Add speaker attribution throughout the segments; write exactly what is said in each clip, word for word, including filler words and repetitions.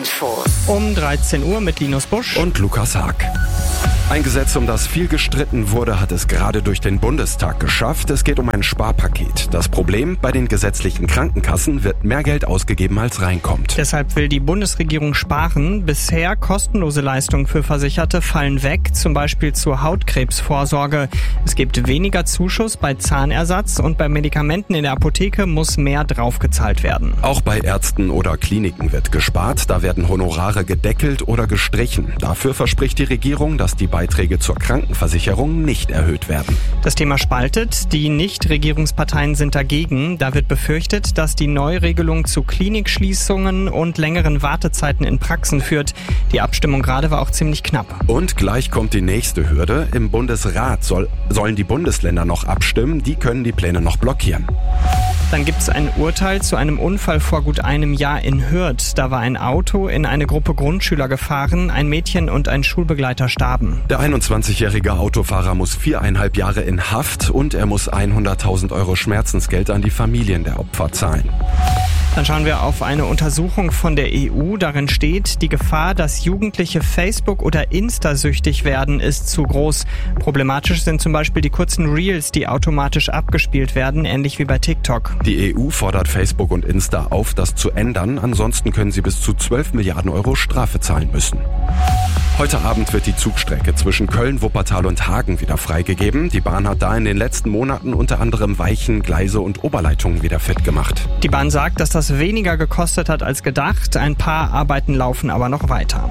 Speaker 1: Infos.
Speaker 2: Um dreizehn Uhr mit Linus Busch
Speaker 3: und Lukas Haag. Ein Gesetz, um das viel gestritten wurde, hat es gerade durch den Bundestag geschafft. Es geht um ein Sparpaket. Das Problem, bei den gesetzlichen Krankenkassen wird mehr Geld ausgegeben, als reinkommt.
Speaker 2: Deshalb will die Bundesregierung sparen. Bisher kostenlose Leistungen für Versicherte fallen weg, zum Beispiel zur Hautkrebsvorsorge. Es gibt weniger Zuschuss bei Zahnersatz und bei Medikamenten in der Apotheke muss mehr draufgezahlt werden.
Speaker 3: Auch bei Ärzten oder Kliniken wird gespart. Da werden Honorare gedeckelt oder gestrichen. Dafür verspricht die Regierung, dass die Beiträge zur Krankenversicherung nicht erhöht werden.
Speaker 2: Das Thema spaltet. Die Nichtregierungsparteien sind dagegen. Da wird befürchtet, dass die Neuregelung zu Klinikschließungen und längeren Wartezeiten in Praxen führt. Die Abstimmung gerade war auch ziemlich knapp.
Speaker 3: Und gleich kommt die nächste Hürde. Im Bundesrat soll, sollen die Bundesländer noch abstimmen. Die können die Pläne noch blockieren.
Speaker 2: Dann gibt es ein Urteil zu einem Unfall vor gut einem Jahr in Hürth. Da war ein Auto in eine Gruppe Grundschüler gefahren. Ein Mädchen und ein Schulbegleiter starben.
Speaker 3: Der einundzwanzigjährige Autofahrer muss viereinhalb Jahre in Haft und er muss hunderttausend Euro Schmerzensgeld an die Familien der Opfer zahlen.
Speaker 2: Dann schauen wir auf eine Untersuchung von der E U. Darin steht, die Gefahr, dass Jugendliche Facebook- oder Insta-süchtig werden, ist zu groß. Problematisch sind zum Beispiel die kurzen Reels, die automatisch abgespielt werden, ähnlich wie bei TikTok.
Speaker 3: Die E U fordert Facebook und Insta auf, das zu ändern. Ansonsten können sie bis zu zwölf Milliarden Euro Strafe zahlen müssen. Heute Abend wird die Zugstrecke zwischen Köln, Wuppertal und Hagen wieder freigegeben. Die Bahn hat da in den letzten Monaten unter anderem Weichen, Gleise und Oberleitungen wieder fit gemacht.
Speaker 2: Die Bahn sagt, dass das weniger gekostet hat als gedacht. Ein paar Arbeiten laufen aber noch weiter.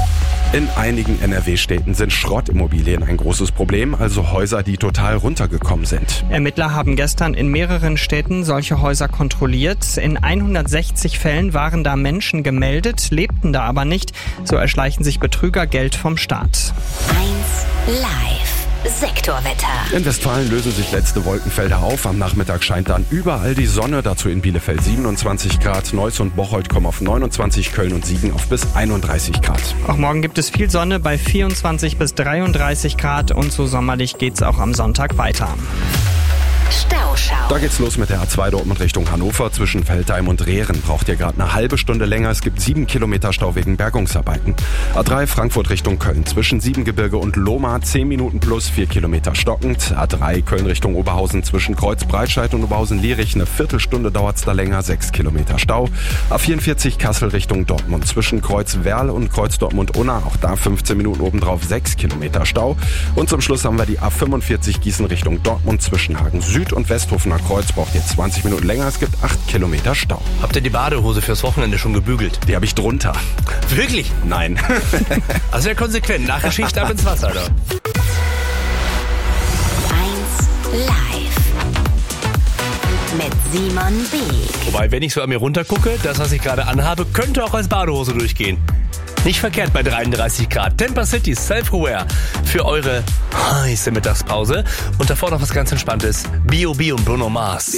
Speaker 3: In einigen N R W-Städten sind Schrottimmobilien ein großes Problem, also Häuser, die total runtergekommen sind.
Speaker 2: Ermittler haben gestern in mehreren Städten solche Häuser kontrolliert. In hundertsechzig Fällen waren da Menschen gemeldet, lebten da aber nicht. So erschleichen sich Betrüger Geld vom Staat.
Speaker 1: eins Live. Sektorwetter.
Speaker 3: In Westfalen lösen sich letzte Wolkenfelder auf. Am Nachmittag scheint dann überall die Sonne. Dazu in Bielefeld siebenundzwanzig Grad. Neuss und Bocholt kommen auf neunundzwanzig, Köln und Siegen auf bis einunddreißig Grad.
Speaker 2: Auch morgen gibt es viel Sonne bei vierundzwanzig bis dreiunddreißig Grad. Und so sommerlich geht's auch am Sonntag weiter.
Speaker 1: Stauschau.
Speaker 3: Da geht's los mit der A zwei Dortmund Richtung Hannover. Zwischen Veltheim und Rehren braucht ihr gerade eine halbe Stunde länger. Es gibt sieben Kilometer Stau wegen Bergungsarbeiten. A drei Frankfurt Richtung Köln. Zwischen Siebengebirge und Lohmar zehn Minuten plus vier Kilometer stockend. A drei Köln Richtung Oberhausen zwischen Kreuz Breitscheid und Oberhausen-Lierich. Eine Viertelstunde dauert's da länger. sechs Kilometer Stau. A vierundvierzig Kassel Richtung Dortmund. Zwischen Kreuz Werl und Kreuz Dortmund-Unna. Auch da fünfzehn Minuten obendrauf. sechs Kilometer Stau. Und zum Schluss haben wir die A fünfundvierzig Gießen Richtung Dortmund. Zwischen Hagen Süd und Westhofener Kreuz braucht ihr zwanzig Minuten länger. Es gibt acht Kilometer Stau.
Speaker 4: Habt ihr die Badehose fürs Wochenende schon gebügelt?
Speaker 3: Die habe ich drunter.
Speaker 4: Wirklich?
Speaker 3: Nein.
Speaker 4: Also ja konsequent. Nachher Schicht ab ins Wasser, da.
Speaker 1: eins Live. Mit Simon B.
Speaker 4: Wobei, wenn ich so an mir runtergucke, das, was ich gerade anhabe, könnte auch als Badehose durchgehen. Nicht verkehrt bei dreiunddreißig Grad. Temper City Self-Aware für eure heiße Mittagspause. Und davor noch was ganz Entspanntes. B O B und Bruno Mars.